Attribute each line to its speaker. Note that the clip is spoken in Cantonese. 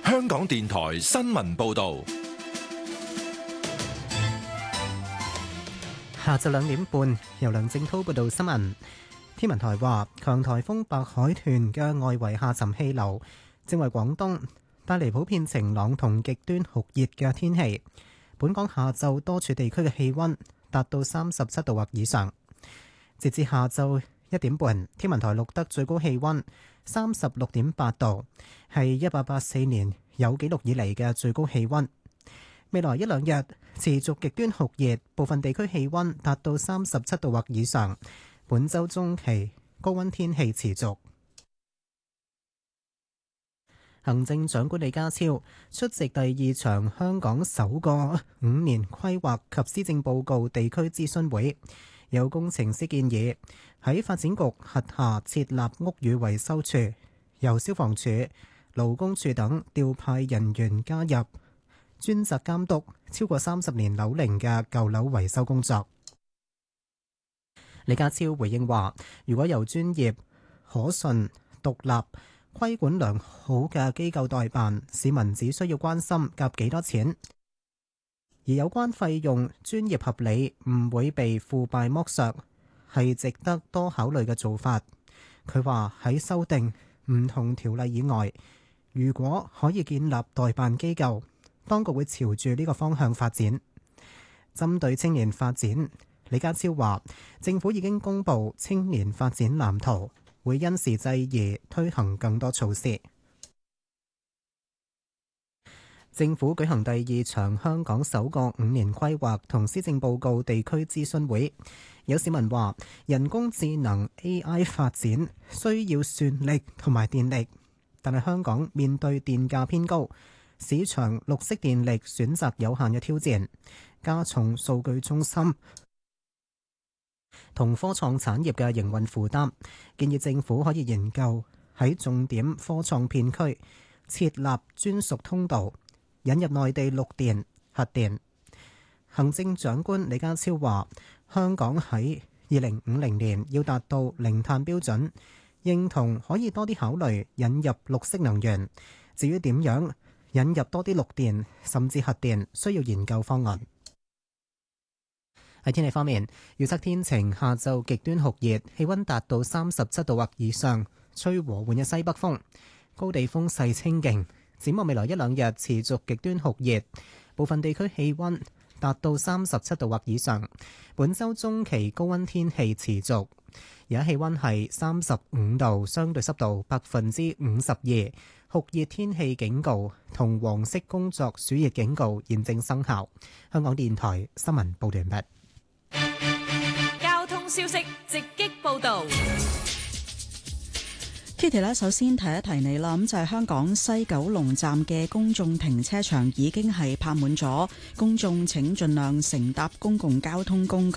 Speaker 1: 香港電台新聞報道。
Speaker 2: 下晝2點半，由梁正滔報道新聞。天文台話，強颱風白海豚嘅外圍下沉氣流正為廣東帶嚟普遍晴朗同極端酷熱嘅天氣。本港下晝多處地區嘅氣溫達到37度或以上。截至下晝1點半，天文台錄得最高氣溫36.8度，係1884年有紀錄以嚟嘅最高氣溫。未來一兩日持續極端酷熱，部分地區氣溫達到37度或以上。本週中期高溫天氣持續。行政長官李家超出席第2場香港首個5年規劃及施政報告地區諮詢會，有工程師建議喺發展局轄下設立屋宇維修處，由消防處、勞工處等調派人員加入，專責監督超過30年樓齡嘅舊樓維修工作。李家超回應話，如果由專業、可信、獨立、規管良好嘅機構代辦，市民只需要關心夾幾多錢，而有關費用專業合理，唔會被腐敗剝削，係值得多考慮嘅做法。佢話喺修訂唔同條例以外，如果可以建立代辦機構，當局會朝住呢個方向發展。針對青年發展，李家超話政府已經公布青年發展藍圖，會因時制宜推行更多措施。政府舉行第2場香港首個5年規劃同施政報告地區諮詢會，有市民話人工智能 AI 發展需要算力同埋電力，但係香港面對電價偏高，市場綠色電力選擇有限嘅挑戰，加重數據中心同科創產業嘅營運負擔，建議政府可以研究喺重點科創片區設立專屬通道，引入內地綠電、核電。行政長官李家超話，香港喺2050年要達到零碳標準，認同可以多啲考慮引入綠色能源。至於點樣引入多啲綠電甚至核電，需要研究方案。喺天氣方面，預測天晴，下晝極端酷熱，氣溫達到37度或以上，吹和緩嘅西北風，高地風勢清勁。展望未來一兩日持續極端酷熱，部分地區氣溫達到37度或以上。本週中期高溫天氣持續，而家氣溫係35度，相對濕度52%，酷熱天氣警告同黃色工作暑熱警告現正生效。香港電台新聞報道完畢。
Speaker 3: 交通消息直擊報道。
Speaker 4: Kitty 咧，首先提一提你啦，咁就係香港西九龍站嘅公眾停車場已經係泊滿咗，公眾請盡量乘搭公共交通工具。